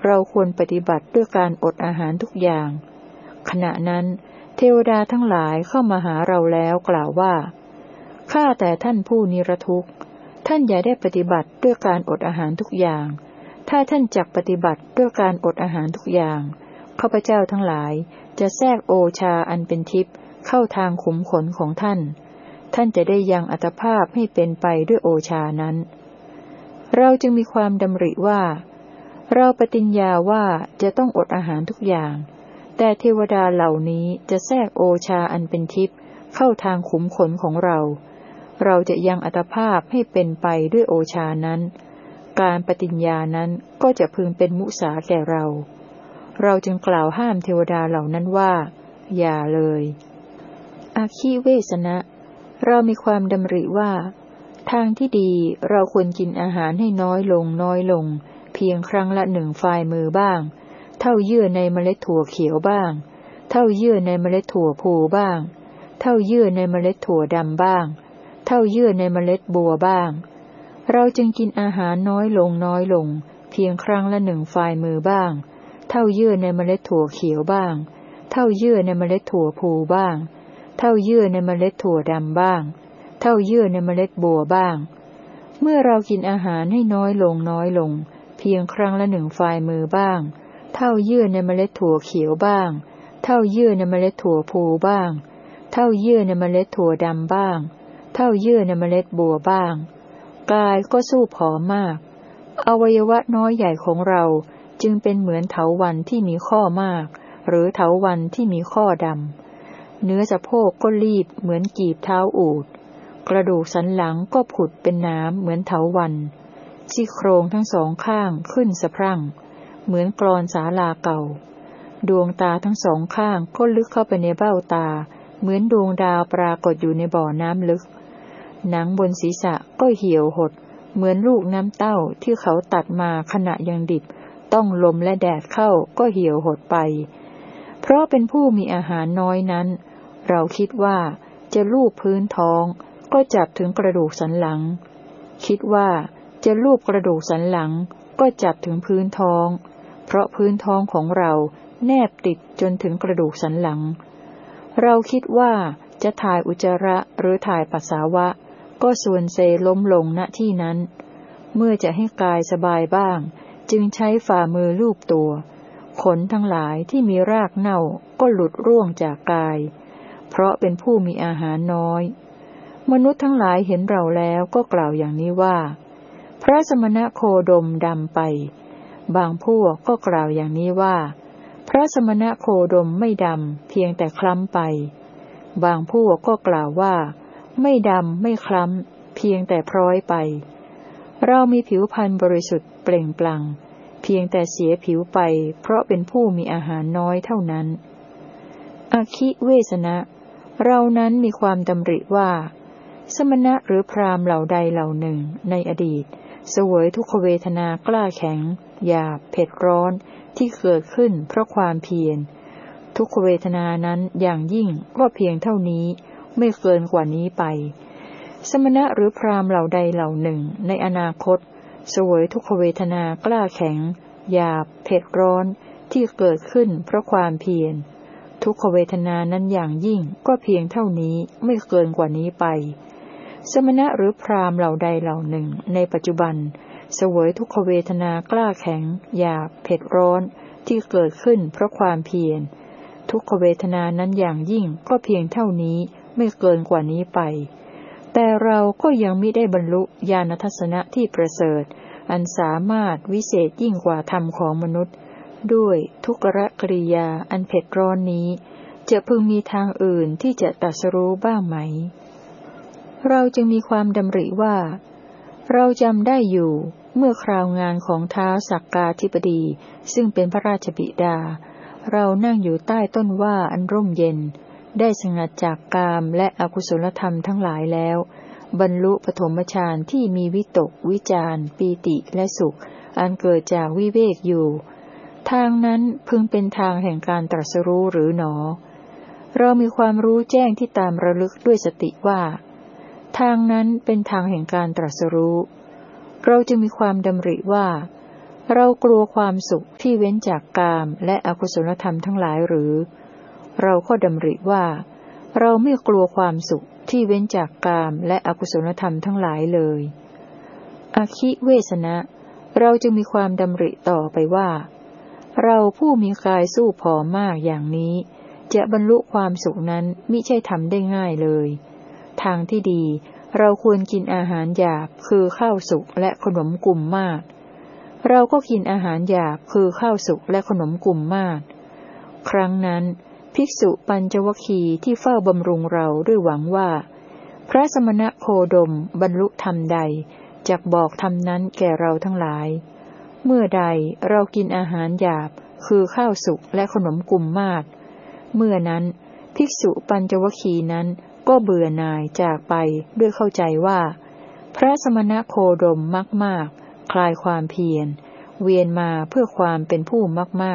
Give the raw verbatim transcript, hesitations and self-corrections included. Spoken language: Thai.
เราควรปฏิบัติด้วยการอดอาหารทุกอย่างขณะนั้นเทวดาทั้งหลายเข้ามาหาเราแล้วกล่าวว่าข้าแต่ท่านผู้นิรทุกข์ท่านอย่าได้ปฏิบัติด้วยการอดอาหารทุกอย่างถ้าท่านจักปฏิบัติด้วยการอดอาหารทุกอย่างข้าพเจ้าทั้งหลายจะแทรกโอชาอันเป็นทิพย์เข้าทางขุมขนของท่านท่านจะได้ยังอัตภาพให้เป็นไปด้วยโอชานั้นเราจึงมีความดำริว่าเราปฏิญญาว่าจะต้องอดอาหารทุกอย่างแต่เทวดาเหล่านี้จะแทรกโอชาอันเป็นทิพย์เข้าทางขุมขนของเราเราจะยังอัตภาพให้เป็นไปด้วยโอชานั้นการปฏิญญานั้นก็จะพึงเป็นมุสาแก่เราเราจึงกล่าวห้ามเทวดาเหล่านั้นว่าอย่าเลยอาคีเวสนะเรามีความดำริว่าทางที่ดีเราควรกินอาหารให้น้อยลงน้อยลงเพียงครั้งละหนึ่งฝ่ายมือบ้างเท่าเยื่อในเมล็ดถั่วเขียวบ้างเท่าเยื่อในเมล็ดถั่วพูบ้างเท่าเยื่อในเมล็ดถั่วดำบ้างเท่าเยื่อในเมล็ดบัวบ้างเราจึงกินอาหารน้อยลงน้อยลงเพียงครั้งละหนึ่งฝ่ายมือบ้างเท่าเยื่อในเมล็ดถั่วเขียวบ้างเท่าเยื่อในเมล็ดถั่วพูบ้างเท่าเยื่อในเมล็ดถั่วดำบ้างเท่าเยื่อในเมล็ดบัวบ้างเมื่อเรากินอาหารให้น้อยลงน้อยลงเพียงครั้งละหนึ่งฝ่ายมือบ้างเท่าเยื่อในเมล็ดถั่วเขียวบ้างเท่าเยื่อในเมล็ดถั่วพูบ้างเท่าเยื่อในเมล็ดถั่วดำบ้างเท่าเยื่อในเมล็ดบัวบ้างกายก็สู้ผอมมากอวัยวะน้อยใหญ่ของเราจึงเป็นเหมือนเถาวัลย์ที่มีข้อมากหรือเถาวัลย์ที่มีข้อดำเนื้อสะโพกก็รีบเหมือนกีบเท้าอูฐกระดูกสันหลังก็ผุดเป็นน้ำเหมือนเถาวัลย์ซี่โครงทั้งสองข้างขึ้นสะพรั่งเหมือนกลอนศาลาเก่าดวงตาทั้งสองข้างก็ลึกเข้าไปในเบ้าตาเหมือนดวงดาวปรากฏอยู่ในบ่อน้ำลึกหนังบนศีรษะก็เหี่ยวหดเหมือนลูกน้ำเต้าที่เขาตัดมาขณะยังดิบต้องลมและแดดเข้าก็เหี่ยวหดไปเพราะเป็นผู้มีอาหารน้อยนั้นเราคิดว่าจะลูบพื้นท้องก็จับถึงกระดูกสันหลังคิดว่าจะลูบกระดูกสันหลังก็จับถึงพื้นท้องเพราะพื้นท้องของเราแนบติดจนถึงกระดูกสันหลังเราคิดว่าจะถ่ายอุจจาระหรือถ่ายปัสสาวะก็ส่วนเซล้มลงณที่นั้นเมื่อจะให้กายสบายบ้างจึงใช้ฝ่ามือลูบตัวขนทั้งหลายที่มีรากเน่าก็หลุดร่วงจากกายเพราะเป็นผู้มีอาหารน้อยมนุษย์ทั้งหลายเห็นเราแล้วก็กล่าวอย่างนี้ว่าพระสมณโคดมดำไปบางพวกก็กล่าวอย่างนี้ว่าพระสมณโคดมไม่ดำเพียงแต่คล้ำไปบางพวกก็กล่าวว่าไม่ดำไม่คล้ำเพียงแต่พร้อยไปเรามีผิวพรรณบริสุทธิ์เปล่งปลั่งเพียงแต่เสียผิวไปเพราะเป็นผู้มีอาหารน้อยเท่านั้นอคิเวสนะเรานั้นมีความดำริว่าสมณะหรือพราหมณ์เหล่าใดเหล่าหนึ่งในอดีตเสวยทุกขเวทนากล้าแข็งหยาบเผ็ดร้อนที่เกิดขึ้นเพราะความเพียรทุกขเวทนานั้นอย่างยิ่งก็เพียงเท่านี้ไม่เกินกว่านี้ไปสมณะหรือพราหมณ์เหล่าใดเหล่าหนึ่งในอนาคตเสวยทุกขเวทนากล้าแข็งหยาบเผ็ดร้อนที่เกิดขึ้นเพราะความเพียรทุกขเวทนานั้นอย่างยิ่งก็เพียงเท่านี้ไม่เกินกว่านี้ไปสมณะหรือพราหมณ์เหล่าใดเหล่าหนึ่งในปัจจุบันเสวยทุกขเวทนากล้าแข็งหยาบเผ็ดร้อนที่เกิดขึ้นเพราะความเพียรทุกขเวทนานั้นอย่างยิ่งก็เพียงเท่านี้ไม่เกินกว่านี้ไปแต่เราก็ยังมิได้บรรลุญาณทัศนะที่ประเสริฐอันสามารถวิเศษยิ่งกว่าธรรมของมนุษย์ด้วยทุกขกริยาอันเผ็ดร้อนนี้จะพึงมีทางอื่นที่จะตรัสรู้บ้างไหมเราจึงมีความดำริว่าเราจำได้อยู่เมื่อคราวงานของท้าวสักกาธิบดีซึ่งเป็นพระราชบิดาเรานั่งอยู่ใต้ต้นว่าอันร่มเย็นได้สงัดจากกามและอกุศลธรรมทั้งหลายแล้วบรรลุปฐมฌานที่มีวิตกวิจารปีติและสุขอันเกิดจากวิเวกอยู่ทางนั้นพึงเป็นทางแห่งการตรัสรู้หรือหนอเรามีความรู้แจ้งที่ตามระลึกด้วยสติว่าทางนั้นเป็นทางแห่งการตรัสรู้เราจึงมีความดำริว่าเรากลัวความสุขที่เว้นจากกามและอกุศลธรรมทั้งหลายหรือเราก็ดำริว่าเราไม่กลัวความสุขที่เว้นจากกามและอกุศลธรรมทั้งหลายเลยอคิเวสนะเราจึงมีความดำริต่อไปว่าเราผู้มีกายสู้ผอมมากอย่างนี้จะบรรลุความสุขนั้นมิใช่ทำได้ง่ายเลยทางที่ดีเราควรกินอาหารหยาบคือข้าวสุกและขนมกุ่มมากเราก็กินอาหารหยาบคือข้าวสุกและขนมกุ่มมากครั้งนั้นภิกษุปัญจวัคคีย์ที่เฝ้าบำรุงเราด้วยหวังว่าพระสมณโคดมบรรลุธรรมใดจักบอกธรรมนั้นแก่เราทั้งหลายเมื่อใดเรากินอาหารหยาบคือข้าวสุกและขนมกุ่มมากเมื่อนั้นภิกษุปัญจวัคคีย์นั้นก็เบื่อหน่ายจากไปด้วยเข้าใจว่าพระสมณโคดมมากๆคลายความเพียรเวียนมาเพื่อความเป็นผู้มากๆ